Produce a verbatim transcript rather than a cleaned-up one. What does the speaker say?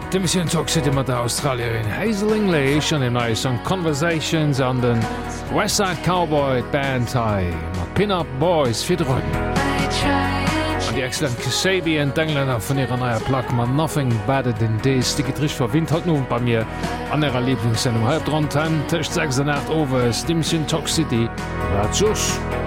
De Mission Toxicity mat der Australierin Hazel English an dem neue Song Conversations an den Westside Cowboy Band Thai mat Pin-Up Boys fir Drun. An die excellent Kasabian d'Engländer vun ihrer neuer Plaque mat Nothing Better Than This, die getrich verwint hat nun bei mir an ihrer Lieblingssendung halb dran ten, techt sechs acht over Mission Toxicity. Tschüss.